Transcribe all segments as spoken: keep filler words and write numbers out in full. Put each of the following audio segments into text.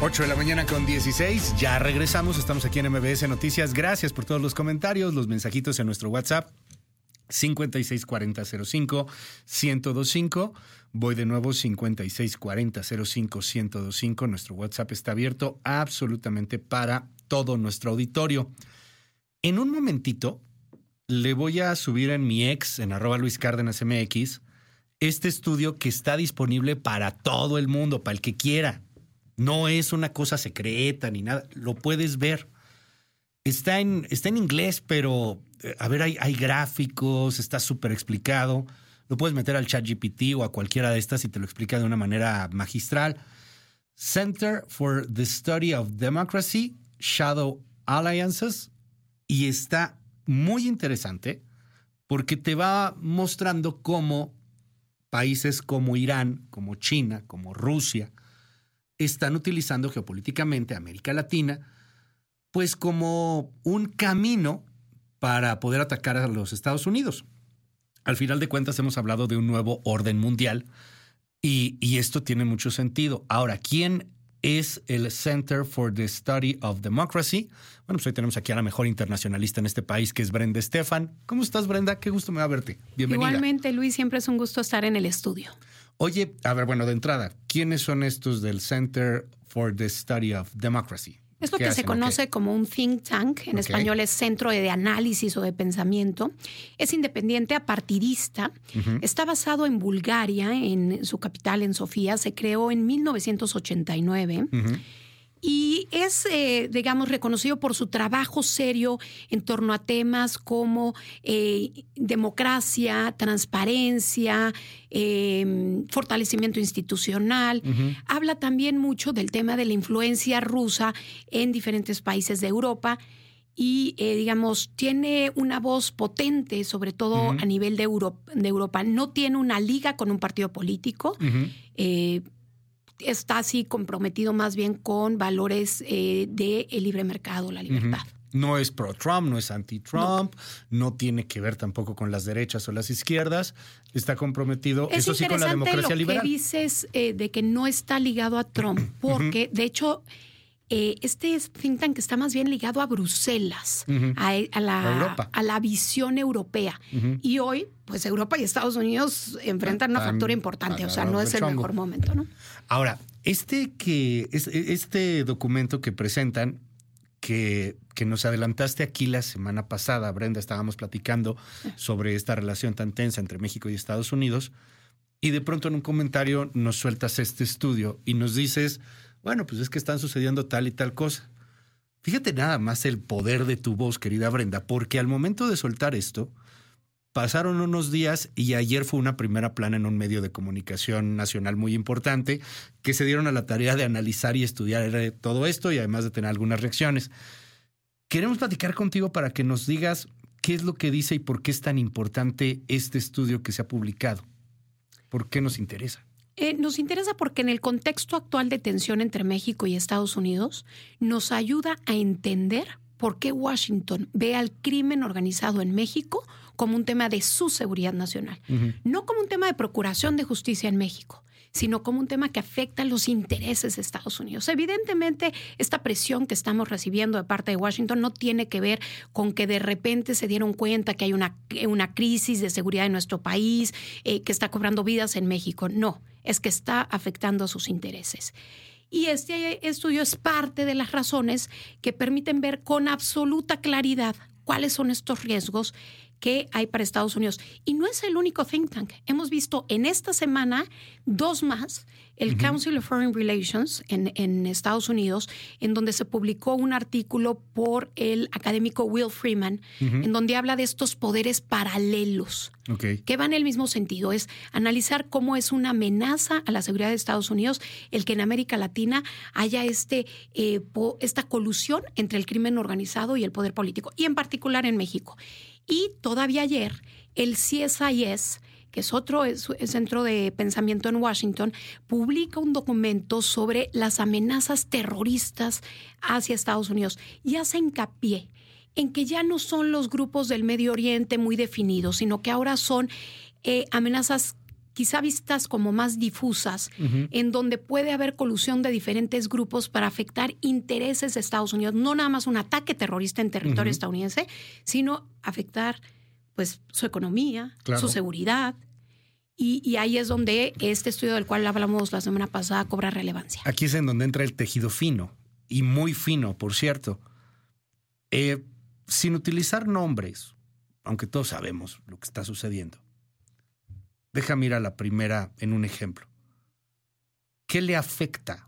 ocho de la mañana con dieciséis, ya regresamos, estamos aquí en M B S Noticias. Gracias por todos los comentarios, los mensajitos en nuestro WhatsApp cincuenta y seis cuarenta cero cinco ciento veinticinco. Voy de nuevo, cincuenta y seis cuarenta cero cinco ciento veinticinco. Nuestro WhatsApp está abierto absolutamente para todo nuestro auditorio. En un momentito le voy a subir en mi ex, en arroba Luis Cárdenas M X, este estudio que está disponible para todo el mundo, para el que quiera. No es una cosa secreta ni nada, lo puedes ver. Está en, está en inglés, pero a ver, hay, hay gráficos, está súper explicado. Lo puedes meter al ChatGPT o a cualquiera de estas y te lo explica de una manera magistral. Center for the Study of Democracy, Shadow Alliances. Y está muy interesante porque te va mostrando cómo países como Irán, como China, como Rusia, están utilizando geopolíticamente a América Latina pues como un camino para poder atacar a los Estados Unidos. Al final de cuentas hemos hablado de un nuevo orden mundial y, y esto tiene mucho sentido. Ahora, ¿quién es el Center for the Study of Democracy? Bueno, pues hoy tenemos aquí a la mejor internacionalista en este país, que es Brenda Estefan. ¿Cómo estás, Brenda? Qué gusto me da verte. Bienvenida. Igualmente, Luis, siempre es un gusto estar en el estudio. Oye, a ver, bueno, de entrada, ¿quiénes son estos del Center for the Study of Democracy? Es lo que se conoce como un think tank, en okay. español es centro de análisis o de pensamiento. Es independiente, apartidista. Uh-huh. Está basado en Bulgaria, en su capital, en Sofía. Se creó en mil novecientos ochenta y nueve. Uh-huh. Y es, eh, digamos, reconocido por su trabajo serio en torno a temas como eh, democracia, transparencia, eh, fortalecimiento institucional. Uh-huh. Habla también mucho del tema de la influencia rusa en diferentes países de Europa y, eh, digamos, tiene una voz potente, sobre todo uh-huh. a nivel de, Euro- de Europa. No tiene una liga con un partido político. Uh-huh. Eh, está así comprometido más bien con valores eh, del libre mercado, la libertad. Uh-huh. No es pro-Trump, no es anti-Trump, no. no tiene que ver tampoco con las derechas o las izquierdas. Está comprometido, es eso sí, con la democracia liberal. Es interesante lo que dices eh, de que no está ligado a Trump, porque uh-huh. de hecho eh, este think tank está más bien ligado a Bruselas, uh-huh. a, a, la, a, a la visión europea. Uh-huh. Y hoy, pues Europa y Estados Unidos enfrentan una fractura importante, o sea, no es el mejor momento, ¿no? Ahora, este, que, este documento que presentan, que, que nos adelantaste aquí la semana pasada, Brenda, estábamos platicando sobre esta relación tan tensa entre México y Estados Unidos, y de pronto en un comentario nos sueltas este estudio y nos dices, bueno, pues es que están sucediendo tal y tal cosa. Fíjate nada más el poder de tu voz, querida Brenda, porque al momento de soltar esto, pasaron unos días y ayer fue una primera plana en un medio de comunicación nacional muy importante que se dieron a la tarea de analizar y estudiar todo esto y además de tener algunas reacciones. Queremos platicar contigo para que nos digas qué es lo que dice y por qué es tan importante este estudio que se ha publicado. ¿Por qué nos interesa? Eh, nos interesa porque en el contexto actual de tensión entre México y Estados Unidos nos ayuda a entender por qué Washington ve al crimen organizado en México como un tema de su seguridad nacional. Uh-huh. No como un tema de procuración de justicia en México, sino como un tema que afecta los intereses de Estados Unidos. Evidentemente, esta presión que estamos recibiendo de parte de Washington no tiene que ver con que de repente se dieron cuenta que hay una, una crisis de seguridad en nuestro país, eh, que está cobrando vidas en México. No, es que está afectando a sus intereses. Y este estudio es parte de las razones que permiten ver con absoluta claridad cuáles son estos riesgos que hay para Estados Unidos. Y no es el único think tank. Hemos visto en esta semana dos más, el uh-huh. Council of Foreign Relations en, en Estados Unidos, en donde se publicó un artículo por el académico Will Freeman, uh-huh. en donde habla de estos poderes paralelos, okay. que van en el mismo sentido. Es analizar cómo es una amenaza a la seguridad de Estados Unidos el que en América Latina haya este, eh, po, esta colusión entre el crimen organizado y el poder político, y en particular en México. Y todavía ayer, el C S I S, que es otro es, es centro de pensamiento en Washington, publica un documento sobre las amenazas terroristas hacia Estados Unidos y hace hincapié en que ya no son los grupos del Medio Oriente muy definidos, sino que ahora son eh, amenazas quizá vistas como más difusas, uh-huh. en donde puede haber colusión de diferentes grupos para afectar intereses de Estados Unidos. No nada más un ataque terrorista en territorio uh-huh. estadounidense, sino afectar pues, su economía, claro. su seguridad. Y, y ahí es donde este estudio del cual hablamos la semana pasada cobra relevancia. Aquí es en donde entra el tejido fino, y muy fino, por cierto. Eh, sin utilizar nombres, aunque todos sabemos lo que está sucediendo. Déjame ir a la primera en un ejemplo. ¿Qué le afecta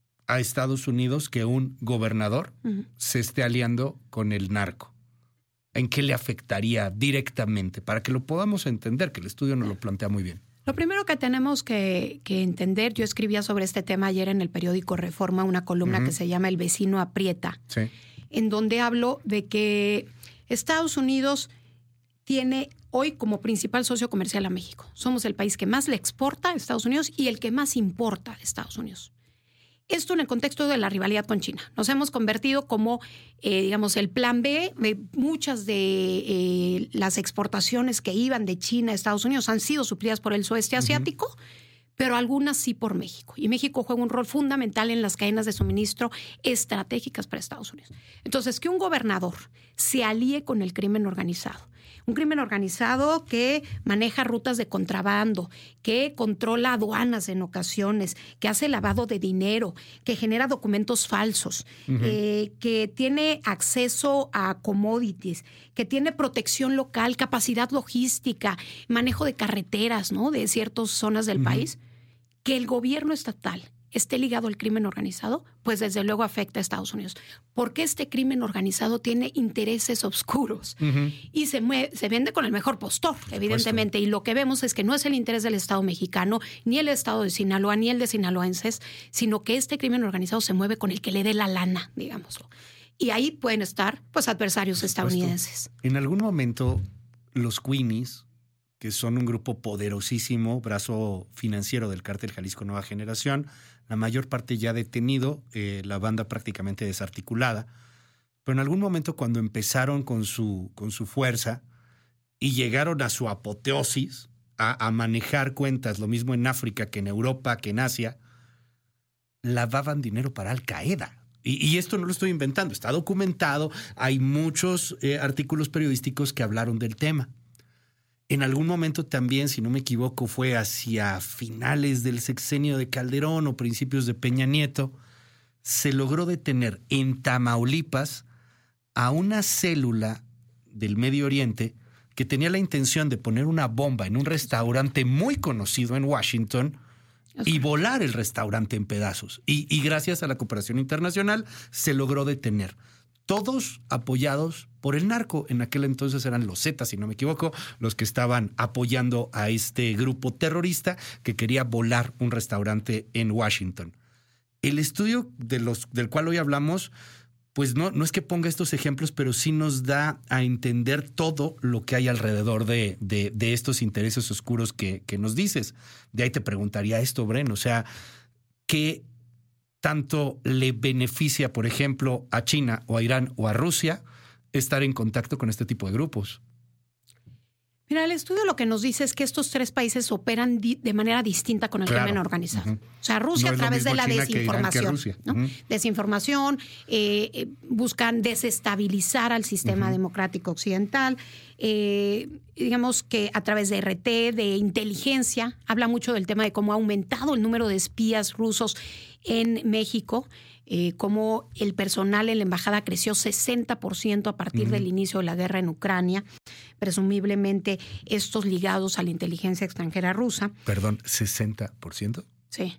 a Estados Unidos que un gobernador uh-huh. se esté aliando con el narco? ¿En qué le afectaría directamente? Para que lo podamos entender, que el estudio nos lo plantea muy bien. Lo primero que tenemos que, que entender, yo escribía sobre este tema ayer en el periódico Reforma, una columna uh-huh. que se llama El vecino aprieta, sí. en donde hablo de que Estados Unidos tiene hoy como principal socio comercial a México. Somos el país que más le exporta a Estados Unidos y el que más importa de Estados Unidos. Esto en el contexto de la rivalidad con China. Nos hemos convertido como, eh, digamos, el plan B. Muchas de eh, las exportaciones que iban de China a Estados Unidos han sido suplidas por el sudeste asiático, uh-huh. pero algunas sí por México. Y México juega un rol fundamental en las cadenas de suministro estratégicas para Estados Unidos. Entonces, que un gobernador se alíe con el crimen organizado, un crimen organizado que maneja rutas de contrabando, que controla aduanas en ocasiones, que hace lavado de dinero, que genera documentos falsos, uh-huh. eh, que tiene acceso a commodities, que tiene protección local, capacidad logística, manejo de carreteras, ¿no? De ciertas zonas del uh-huh. país, que el gobierno estatal esté ligado al crimen organizado, pues desde luego afecta a Estados Unidos. Porque este crimen organizado tiene intereses oscuros uh-huh. y se, mueve, se vende con el mejor postor, evidentemente. Y lo que vemos es que no es el interés del Estado mexicano, ni el Estado de Sinaloa, ni el de sinaloenses, sino que este crimen organizado se mueve con el que le dé la lana, digámoslo. Y ahí pueden estar, pues, adversarios estadounidenses. En algún momento, los Queenies, que son un grupo poderosísimo, brazo financiero del cártel Jalisco Nueva Generación, la mayor parte ya detenido, eh, la banda prácticamente desarticulada. Pero en algún momento, cuando empezaron con su, con su fuerza y llegaron a su apoteosis, a, a manejar cuentas, lo mismo en África que en Europa, que en Asia, lavaban dinero para Al Qaeda. Y, y esto no lo estoy inventando, está documentado, hay muchos eh, artículos periodísticos que hablaron del tema. En algún momento también, si no me equivoco, fue hacia finales del sexenio de Calderón o principios de Peña Nieto, se logró detener en Tamaulipas a una célula del Medio Oriente que tenía la intención de poner una bomba en un restaurante muy conocido en Washington y volar el restaurante en pedazos. Y, y gracias a la cooperación internacional se logró detener. Todos apoyados por el narco. En aquel entonces eran los Zetas, si no me equivoco, los que estaban apoyando a este grupo terrorista que quería volar un restaurante en Washington. El estudio de los, del cual hoy hablamos, pues no, no es que ponga estos ejemplos, pero sí nos da a entender todo lo que hay alrededor de, de, de estos intereses oscuros que, que nos dices. De ahí te preguntaría esto, Bren, o sea, ¿qué tanto le beneficia, por ejemplo, a China o a Irán o a Rusia estar en contacto con este tipo de grupos? Mira, el estudio lo que nos dice es que estos tres países operan di- de manera distinta con el claro. crimen organizado. Uh-huh. O sea, Rusia no a través de la China desinformación. ¿No? Uh-huh. Desinformación, eh, eh, buscan desestabilizar al sistema uh-huh. democrático occidental. Eh, digamos que a través de R T, de inteligencia, habla mucho del tema de cómo ha aumentado el número de espías rusos en México. Eh, cómo el personal en la embajada creció sesenta por ciento a partir uh-huh. del inicio de la guerra en Ucrania, presumiblemente estos ligados a la inteligencia extranjera rusa. Perdón, ¿sesenta por ciento? Sí.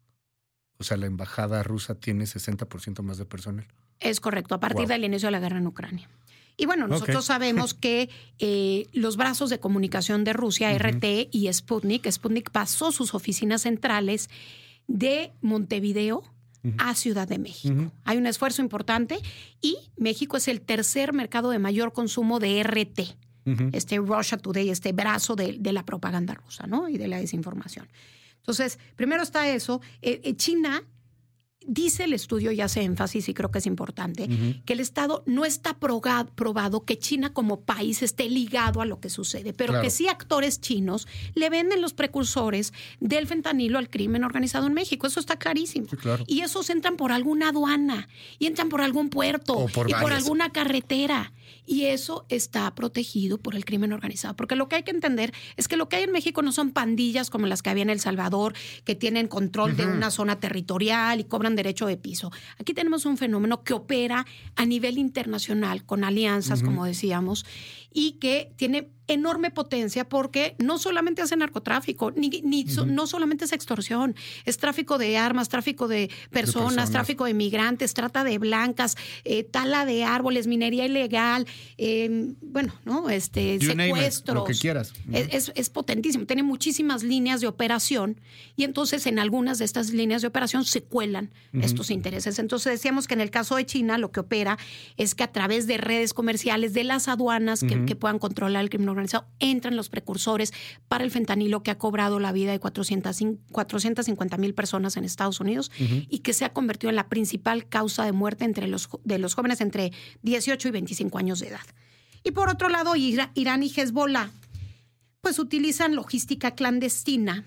O sea, la embajada rusa tiene sesenta por ciento más de personal. Es correcto, a partir wow. del inicio de la guerra en Ucrania. Y bueno, nosotros okay. sabemos que eh, los brazos de comunicación de Rusia, uh-huh. R T y Sputnik, Sputnik pasó sus oficinas centrales de Montevideo a Ciudad de México. Uh-huh. Hay un esfuerzo importante y México es el tercer mercado de mayor consumo de R T, uh-huh. este Russia Today, este brazo de, de la propaganda rusa, ¿no? Y de la desinformación. Entonces, primero está eso. Eh, eh, China dice el estudio, y hace énfasis y creo que es importante, uh-huh. que el Estado no está probado, probado que China como país esté ligado a lo que sucede, pero claro. que sí actores chinos le venden los precursores del fentanilo al crimen organizado en México. Eso está clarísimo. Sí, claro. Y esos entran por alguna aduana, y entran por algún puerto, o por y varias. por alguna carretera. Y eso está protegido por el crimen organizado. Porque lo que hay que entender es que lo que hay en México no son pandillas como las que había en El Salvador, que tienen control uh-huh. de una zona territorial y cobran derecho de piso. Aquí tenemos un fenómeno que opera a nivel internacional, con alianzas, uh-huh. como decíamos, y que tiene enorme potencia porque no solamente hace narcotráfico, ni, ni uh-huh. so, no solamente es extorsión, es tráfico de armas, tráfico de personas, de personas. tráfico de migrantes, trata de blancas, eh, tala de árboles, minería ilegal, eh, bueno, no, este, you secuestros. Lo que quieras. Uh-huh. Es, es, es potentísimo, tiene muchísimas líneas de operación y entonces en algunas de estas líneas de operación se cuelan uh-huh. estos intereses. Entonces decíamos que en el caso de China lo que opera es que a través de redes comerciales, de las aduanas uh-huh. que, que puedan controlar el crimen organizado, entran los precursores para el fentanilo que ha cobrado la vida de cuatrocientas cincuenta mil personas en Estados Unidos uh-huh. y que se ha convertido en la principal causa de muerte entre los, de los jóvenes entre dieciocho y veinticinco años de edad. Y por otro lado, Irán y Hezbollah pues utilizan logística clandestina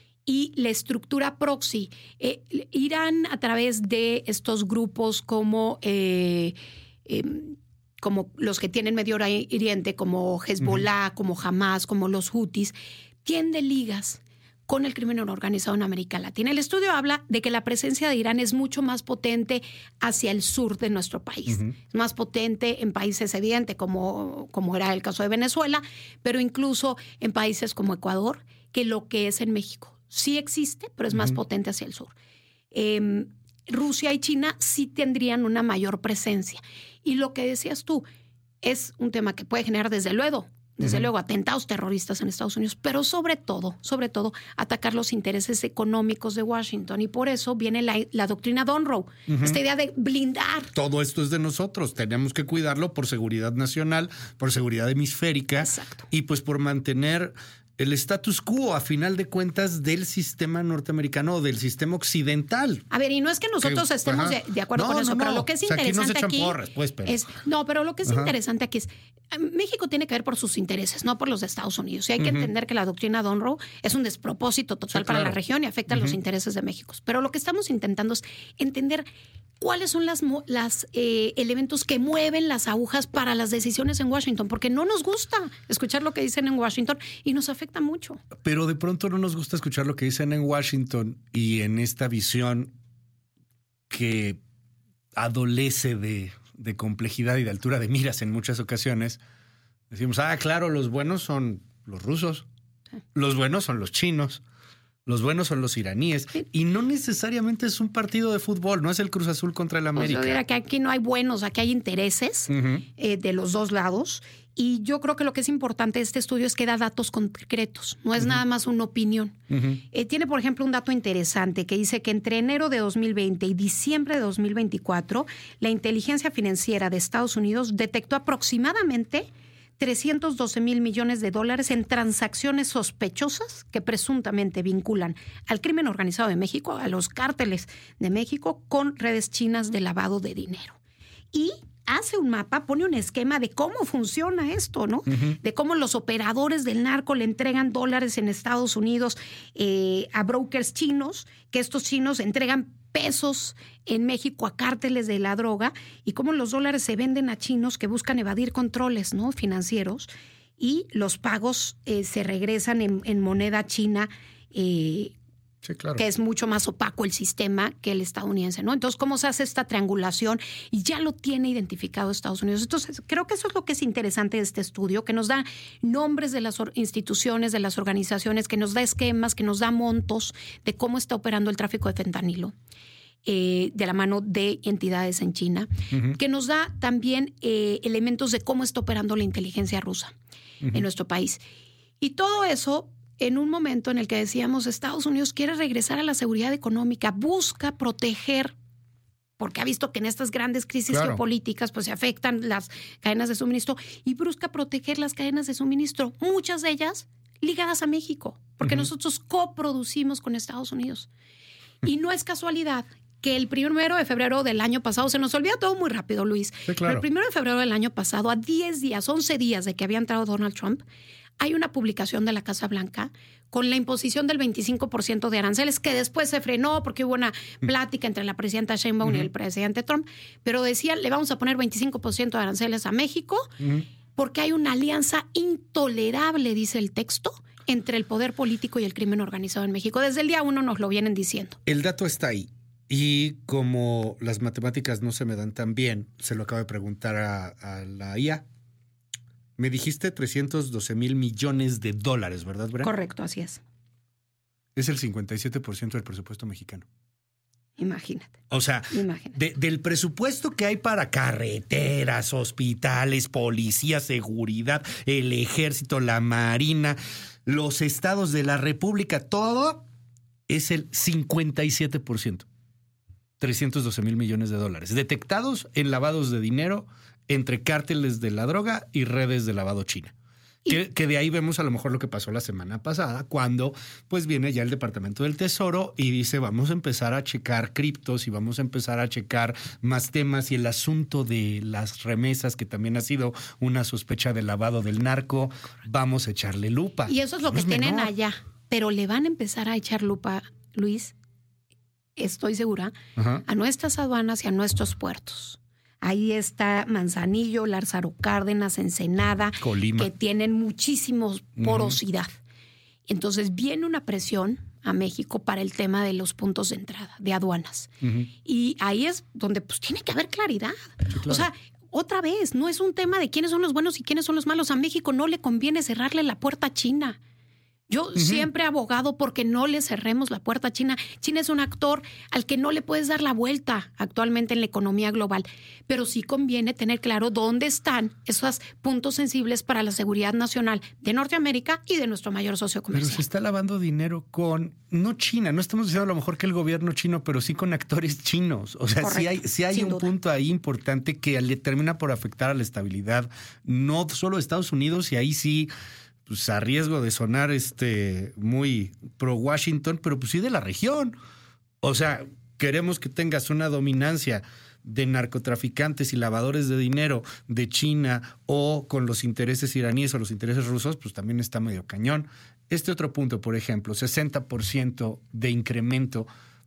y la estructura proxy. Eh, Irán, a través de estos grupos como eh, eh, como los que tienen Medio Oriente, como Hezbollah, uh-huh. como Hamas, como los Houthis, tiende ligas con el crimen organizado en América Latina. El estudio habla de que la presencia de Irán es mucho más potente hacia el sur de nuestro país. Uh-huh. Es más potente en países evidentes, como, como era el caso de Venezuela, pero incluso en países como Ecuador, que lo que es en México. Sí existe, pero es uh-huh. más potente hacia el sur. Eh, Rusia y China sí tendrían una mayor presencia. Y lo que decías tú es un tema que puede generar desde luego, desde uh-huh. luego atentados terroristas en Estados Unidos, pero sobre todo, sobre todo, atacar los intereses económicos de Washington. Y por eso viene la, la doctrina Monroe, uh-huh. esta idea de blindar. Todo esto es de nosotros, tenemos que cuidarlo por seguridad nacional, por seguridad hemisférica. Exacto. Y pues por mantener el status quo, a final de cuentas, del sistema norteamericano o del sistema occidental. A ver, y no es que nosotros que, estemos de, de acuerdo no, con eso, no, pero no. lo que es o sea, interesante aquí, no se echan aquí porras, pues, pero... es... No, pero lo que es Ajá. interesante aquí es... México tiene que ver por sus intereses, no por los de Estados Unidos. Y hay que uh-huh. entender que la doctrina Monroe es un despropósito total sí, para claro. la región y afecta uh-huh. a los intereses de México. Pero lo que estamos intentando es entender cuáles son las, las eh, elementos que mueven las agujas para las decisiones en Washington, porque no nos gusta escuchar lo que dicen en Washington y nos afecta mucho. Pero de pronto no nos gusta escuchar lo que dicen en Washington y en esta visión que adolece de, de complejidad y de altura de miras en muchas ocasiones. Decimos, ah, claro, los buenos son los rusos, sí. los buenos son los chinos, los buenos son los iraníes. Sí. Y no necesariamente es un partido de fútbol, no es el Cruz Azul contra el América. Pues yo diría que aquí no hay buenos, aquí hay intereses uh-huh. eh, de los dos lados. Y yo creo que lo que es importante de este estudio es que da datos concretos, no es uh-huh. nada más una opinión. Uh-huh. Eh, tiene, por ejemplo, un dato interesante que dice que entre enero de dos mil veinte y diciembre de dos mil veinticuatro, la inteligencia financiera de Estados Unidos detectó aproximadamente trescientos doce mil millones de dólares en transacciones sospechosas que presuntamente vinculan al crimen organizado de México, a los cárteles de México, con redes chinas de lavado de dinero. Y hace un mapa, pone un esquema de cómo funciona esto, ¿no? Uh-huh. De cómo los operadores del narco le entregan dólares en Estados Unidos eh, a brokers chinos, que estos chinos entregan pesos en México a cárteles de la droga, y cómo los dólares se venden a chinos que buscan evadir controles, ¿no?, financieros, y los pagos eh, se regresan en, en moneda china, eh, sí, claro. que es mucho más opaco el sistema que el estadounidense, ¿no? Entonces, ¿cómo se hace esta triangulación? Y ya lo tiene identificado Estados Unidos. Entonces, creo que eso es lo que es interesante de este estudio, que nos da nombres de las instituciones, de las organizaciones, que nos da esquemas, que nos da montos de cómo está operando el tráfico de fentanilo, eh, de la mano de entidades en China, uh-huh. que nos da también eh, elementos de cómo está operando la inteligencia rusa uh-huh. en nuestro país. Y todo eso en un momento en el que decíamos Estados Unidos quiere regresar a la seguridad económica, busca proteger, porque ha visto que en estas grandes crisis claro. geopolíticas pues se afectan las cadenas de suministro, y busca proteger las cadenas de suministro, muchas de ellas ligadas a México, porque uh-huh. nosotros coproducimos con Estados Unidos. Y no es casualidad que el primero de febrero del año pasado, se nos olvida todo muy rápido, Luis, sí, claro. Pero el primero de febrero del año pasado, a diez días, once días de que había entrado Donald Trump, hay una publicación de la Casa Blanca con la imposición del veinticinco por ciento de aranceles, que después se frenó porque hubo una plática entre la presidenta Sheinbaum uh-huh. y el presidente Trump, pero decía, le vamos a poner veinticinco por ciento de aranceles a México uh-huh. porque hay una alianza intolerable, dice el texto, entre el poder político y el crimen organizado en México. Desde el día uno nos lo vienen diciendo. El dato está ahí. Y como las matemáticas no se me dan tan bien, se lo acabo de preguntar a, a la I A. Me dijiste trescientos doce mil millones de dólares, ¿verdad, Bren? Correcto, así es. Es el cincuenta y siete por ciento del presupuesto mexicano. Imagínate. O sea, Imagínate. De, del presupuesto que hay para carreteras, hospitales, policía, seguridad, el ejército, la marina, los estados de la República, todo es el cincuenta y siete por ciento. trescientos doce mil millones de dólares detectados en lavados de dinero entre cárteles de la droga y redes de lavado china. Que, que de ahí vemos a lo mejor lo que pasó la semana pasada, cuando pues viene ya el Departamento del Tesoro y dice vamos a empezar a checar criptos y vamos a empezar a checar más temas, y el asunto de las remesas, que también ha sido una sospecha de lavado del narco, vamos a echarle lupa. Y eso es lo no que es tienen menor. allá, pero le van a empezar a echar lupa, Luis, estoy segura, Ajá. a nuestras aduanas y a nuestros puertos. Ahí está Manzanillo, Lázaro Cárdenas, Ensenada, Colima, que tienen muchísimos porosidad. Uh-huh. Entonces viene una presión a México para el tema de los puntos de entrada, de aduanas. Uh-huh. Y ahí es donde pues tiene que haber claridad. Sí, claro. O sea, otra vez, no es un tema de quiénes son los buenos y quiénes son los malos. A México no le conviene cerrarle la puerta a China. Yo uh-huh. siempre he abogado porque no le cerremos la puerta a China. China es un actor al que no le puedes dar la vuelta actualmente en la economía global, pero sí conviene tener claro dónde están esos puntos sensibles para la seguridad nacional de Norteamérica y de nuestro mayor socio comercial. Pero se está lavando dinero con, no China, no estamos diciendo a lo mejor que el gobierno chino, pero sí con actores chinos. O sea, Correcto, sí hay, sí hay un duda. punto ahí importante que le termina por afectar a la estabilidad, no solo de Estados Unidos, y ahí sí... pues a riesgo de sonar este muy pro Washington, pero pues sí de la región. O sea, queremos que tengas una dominancia de narcotraficantes y lavadores de dinero de China o con los intereses iraníes o los intereses rusos, pues también está medio cañón. Este otro punto, por ejemplo, sesenta por ciento de incremento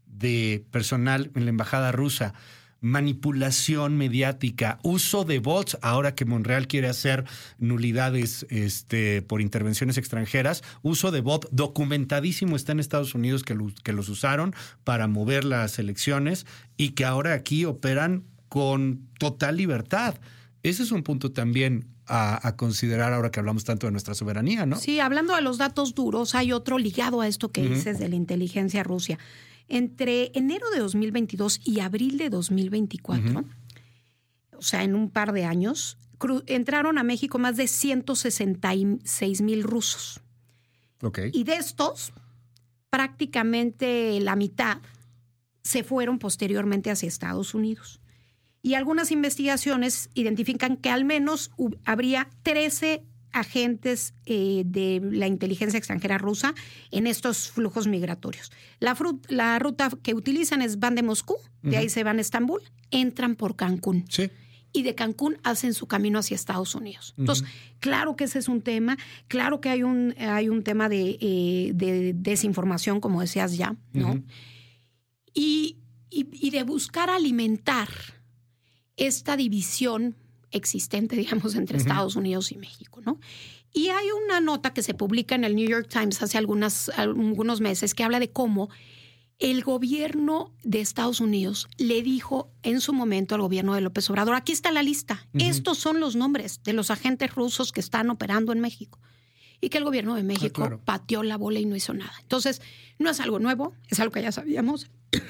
de personal en la embajada rusa, manipulación mediática, uso de bots, ahora que Monreal quiere hacer nulidades este, por intervenciones extranjeras, uso de bot documentadísimo está en Estados Unidos que, lo, que los usaron para mover las elecciones y que ahora aquí operan con total libertad. Ese es un punto también a, a considerar ahora que hablamos tanto de nuestra soberanía, ¿no? Sí, hablando de los datos duros, hay otro ligado a esto que uh-huh. dices de la inteligencia rusa. Entre enero de dos mil veintidós y abril de dos mil veinticuatro, uh-huh. o sea, en un par de años, cru- entraron a México más de ciento sesenta y seis mil rusos. Okay. Y de estos, prácticamente la mitad se fueron posteriormente hacia Estados Unidos. Y algunas investigaciones identifican que al menos hu- habría trece agentes eh, de la inteligencia extranjera rusa en estos flujos migratorios. La, frut, la ruta que utilizan es van de Moscú, de uh-huh. ahí se van a Estambul, entran por Cancún. Sí. Y de Cancún hacen su camino hacia Estados Unidos. Uh-huh. Entonces, claro que ese es un tema, claro que hay un, hay un tema de, eh, de desinformación, como decías ya, ¿no? Uh-huh. Y, y, y de buscar alimentar esta división existente, digamos, entre uh-huh. Estados Unidos y México, ¿no? Y hay una nota que se publica en el New York Times hace algunas, algunos meses que habla de cómo el gobierno de Estados Unidos le dijo en su momento al gobierno de López Obrador, aquí está la lista, uh-huh. estos son los nombres de los agentes rusos que están operando en México. Y que el gobierno de México ah, claro. pateó la bola y no hizo nada. Entonces, no es algo nuevo, es algo que ya sabíamos.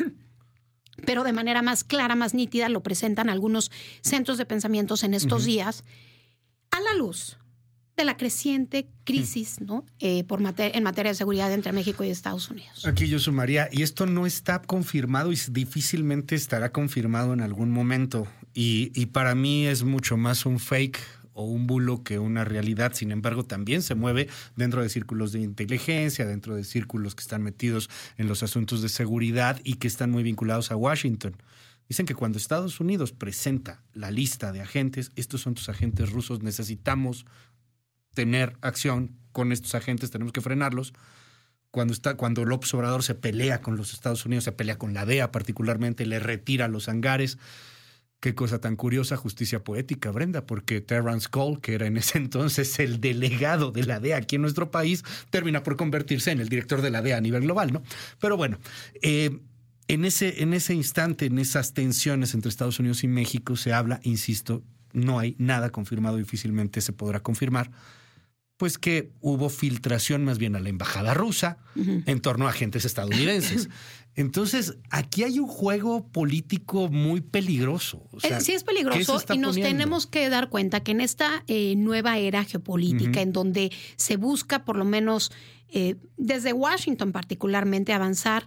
Pero de manera más clara, más nítida, lo presentan algunos centros de pensamientos en estos uh-huh. días a la luz de la creciente crisis uh-huh. ¿no? eh, por mater- en materia de seguridad entre México y Estados Unidos. Aquí yo sumaría, y esto no está confirmado y difícilmente estará confirmado en algún momento. Y, y para mí es mucho más un fake o un bulo que una realidad. Sin embargo, también se mueve dentro de círculos de inteligencia, dentro de círculos que están metidos en los asuntos de seguridad y que están muy vinculados a Washington. Dicen que cuando Estados Unidos presenta la lista de agentes, estos son tus agentes rusos, necesitamos tener acción con estos agentes, tenemos que frenarlos. Cuando, está, cuando López Obrador se pelea con los Estados Unidos, se pelea con la D E A particularmente, le retira los hangares. Qué cosa tan curiosa, justicia poética, Brenda, porque Terrence Cole, que era en ese entonces el delegado de la D E A aquí en nuestro país, termina por convertirse en el director de la D E A a nivel global, ¿no? Pero bueno, eh, en, ese, en ese instante, en esas tensiones entre Estados Unidos y México, se habla, insisto, no hay nada confirmado, difícilmente se podrá confirmar, pues que hubo filtración más bien a la embajada rusa uh-huh. en torno a agentes estadounidenses. Entonces, aquí hay un juego político muy peligroso. O sea, sí, es peligroso y nos poniendo? tenemos que dar cuenta que en esta eh, nueva era geopolítica, uh-huh. en donde se busca por lo menos eh, desde Washington particularmente avanzar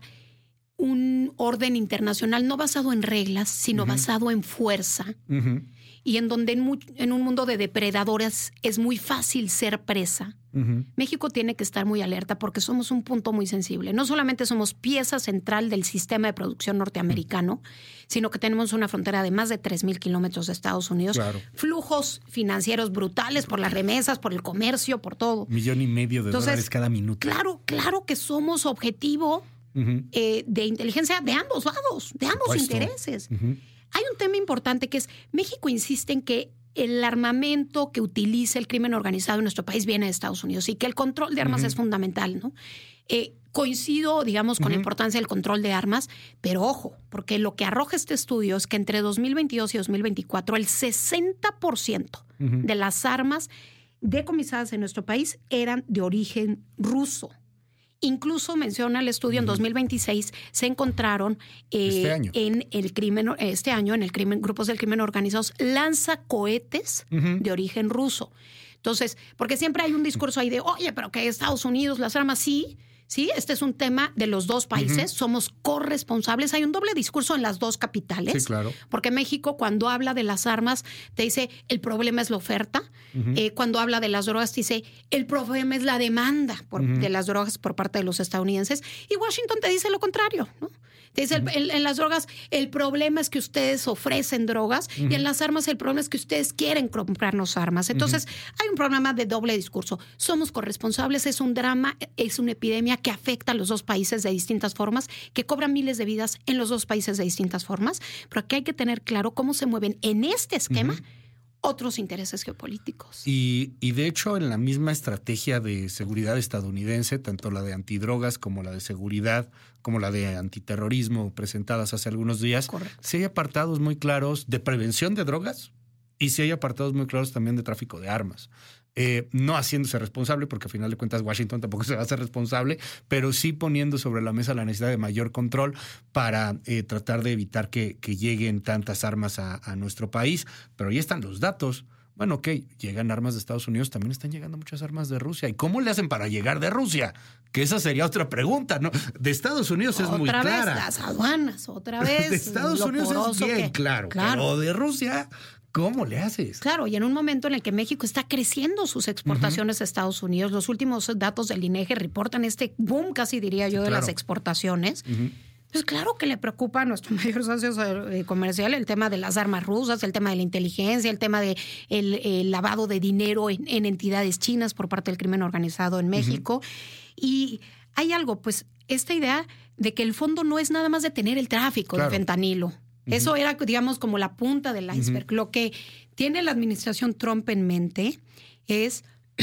un orden internacional no basado en reglas, sino uh-huh. basado en fuerza. Uh-huh. Y en donde en, mu- en un mundo de depredadores es muy fácil ser presa. Uh-huh. México tiene que estar muy alerta porque somos un punto muy sensible. No solamente somos pieza central del sistema de producción norteamericano, uh-huh. sino que tenemos una frontera de más de tres mil kilómetros de Estados Unidos. Claro. Flujos financieros brutales por las remesas, por el comercio, por todo. Millón y medio de Entonces, dólares cada minuto. Claro, claro que somos objetivo uh-huh. eh, de inteligencia de ambos lados, de ambos Puesto. intereses. Uh-huh. Hay un tema importante que es, México insiste en que el armamento que utiliza el crimen organizado en nuestro país viene de Estados Unidos y que el control de armas uh-huh. es fundamental, ¿no? Eh, coincido, digamos, con uh-huh. la importancia del control de armas, pero ojo, porque lo que arroja este estudio es que entre dos mil veintidós y dos mil veinticuatro el sesenta por ciento uh-huh. de las armas decomisadas en nuestro país eran de origen ruso. Incluso menciona el estudio, uh-huh. en dos mil veintiséis se encontraron eh, este año. en el crimen, este año en el crimen, grupos del crimen organizados, lanzacohetes uh-huh. de origen ruso. Entonces, porque siempre hay un discurso ahí de, oye, pero que Estados Unidos, las armas, sí, sí, este es un tema de los dos países, uh-huh. somos corresponsables. Hay un doble discurso en las dos capitales. Sí, claro. Porque México, cuando habla de las armas, te dice, el problema es la oferta. Uh-huh. Eh, cuando habla de las drogas, te dice, el problema es la demanda por, uh-huh. de las drogas por parte de los estadounidenses. Y Washington te dice lo contrario, ¿no? Te dice, uh-huh. el, el, en las drogas, el problema es que ustedes ofrecen drogas uh-huh. y en las armas el problema es que ustedes quieren comprarnos armas. Entonces, uh-huh. hay un problema de doble discurso. Somos corresponsables, es un drama, es una epidemia que afecta a los dos países de distintas formas, que cobran miles de vidas en los dos países de distintas formas, pero aquí hay que tener claro cómo se mueven en este esquema uh-huh. otros intereses geopolíticos. Y, y de hecho, en la misma estrategia de seguridad estadounidense, tanto la de antidrogas como la de seguridad, como la de antiterrorismo presentadas hace algunos días, Correcto. sí hay apartados muy claros de prevención de drogas y sí hay apartados muy claros también de tráfico de armas. Eh, no haciéndose responsable, porque al final de cuentas Washington tampoco se va a hacer responsable, pero sí poniendo sobre la mesa la necesidad de mayor control para eh, tratar de evitar que, que lleguen tantas armas a, a nuestro país. Pero ahí están los datos. Bueno, ok, llegan armas de Estados Unidos, también están llegando muchas armas de Rusia. ¿Y cómo le hacen para llegar de Rusia? Que esa sería otra pregunta, ¿no? De Estados Unidos es muy clara. Otra vez las aduanas, otra vez. De Estados Unidos es bien que, claro, claro, pero de Rusia... ¿Cómo le haces? Claro, y en un momento en el que México está creciendo sus exportaciones uh-huh. a Estados Unidos, los últimos datos del INEGI reportan este boom, casi diría yo, de claro. las exportaciones. Uh-huh. Pues claro que le preocupa a nuestro mayor socio comercial el tema de las armas rusas, el tema de la inteligencia, el tema del de el lavado de dinero en, en entidades chinas por parte del crimen organizado en México. Uh-huh. Y hay algo, pues, esta idea de que el fondo no es nada más detener el tráfico claro. de fentanilo. Eso era, digamos, como la punta del iceberg. Uh-huh. Lo que tiene la administración Trump en mente es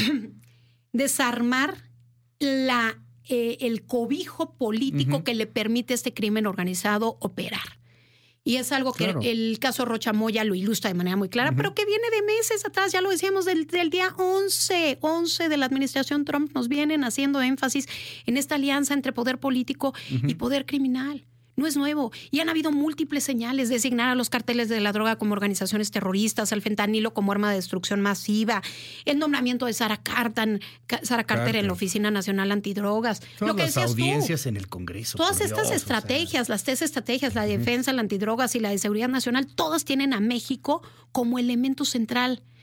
desarmar la, eh, el cobijo político uh-huh. que le permite a este crimen organizado operar. Y es algo que claro. el caso Rocha Moya lo ilustra de manera muy clara, uh-huh. pero que viene de meses atrás, ya lo decíamos, del, del día once, once de la administración Trump nos vienen haciendo énfasis en esta alianza entre poder político uh-huh. y poder criminal. No es nuevo. Y han habido múltiples señales. Designar a los carteles de la droga como organizaciones terroristas, al fentanilo como arma de destrucción masiva, el nombramiento de Sara Carter, Sara Carter claro. en la Oficina Nacional Antidrogas. Todas lo que las audiencias tú, en el Congreso. Todas estas Dios, estrategias, o sea. las tres estrategias, la defensa, uh-huh. la antidrogas y la de seguridad nacional, todas tienen a México como elemento central.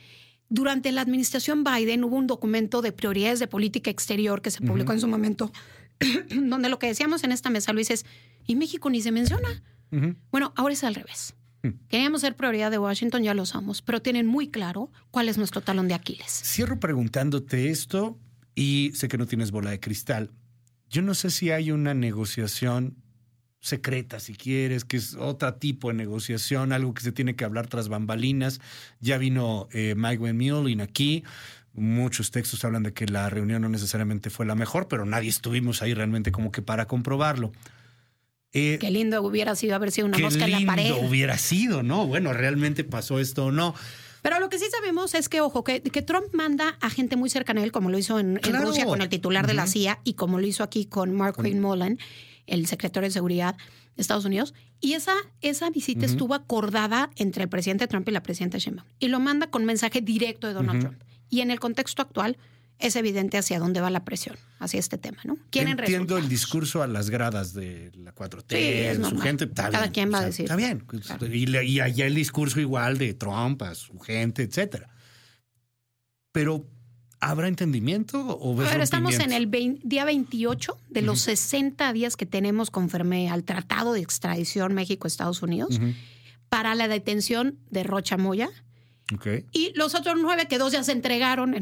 durante la administración Biden hubo un documento de prioridades de política exterior que se publicó uh-huh. en su momento, donde lo que decíamos en esta mesa, Luis, es, y México ni se menciona. Uh-huh. Bueno, ahora es al revés. Uh-huh. Queríamos ser prioridad de Washington, ya lo somos, pero tienen muy claro cuál es nuestro talón de Aquiles. Cierro preguntándote esto, y sé que no tienes bola de cristal. Yo no sé si hay una negociación secreta, si quieres, que es otro tipo de negociación, algo que se tiene que hablar tras bambalinas. Ya vino eh, Mike Van Muellen aquí. Muchos textos hablan de que la reunión no necesariamente fue la mejor, pero nadie estuvimos ahí realmente como que para comprobarlo. Eh, qué lindo hubiera sido haber sido una mosca en la pared. Qué lindo hubiera sido, ¿no? Bueno, ¿realmente pasó esto o no? Pero lo que sí sabemos es que, ojo, que, que Trump manda a gente muy cercana a él, como lo hizo en, claro. en Rusia con el titular uh-huh. de la C I A y como lo hizo aquí con Mark uh-huh. Mullen, el secretario de Seguridad de Estados Unidos. Y esa, esa visita uh-huh. estuvo acordada entre el presidente Trump y la presidenta Sheinbaum. Y lo manda con mensaje directo de Donald uh-huh. Trump. Y en el contexto actual es evidente hacia dónde va la presión, hacia este tema, ¿no? Quieren Entiendo resultados. El discurso a las gradas de la cuatro T, sí, de su normal. gente. Está Cada bien, quien va o sea, a decir. Está bien. Claro. Y, y allá el discurso igual de Trump a su gente, etcétera. Pero, ¿habrá entendimiento o ves Pero estamos en el veinte, día veintiocho de los uh-huh. sesenta días que tenemos conforme al Tratado de Extradición México-Estados Unidos uh-huh. para la detención de Rocha Moya. Okay. Y los otros nueve que dos ya se entregaron